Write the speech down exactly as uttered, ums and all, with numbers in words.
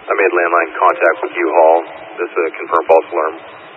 I made landline contact with U-Haul. This is a confirmed false alarm.